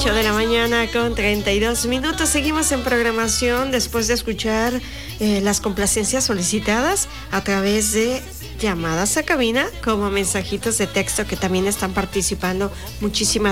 8 de la mañana con 32 minutos. Seguimos en programación después de escuchar las complacencias solicitadas a través de llamadas a cabina como mensajitos de texto que también están participando. Muchísimas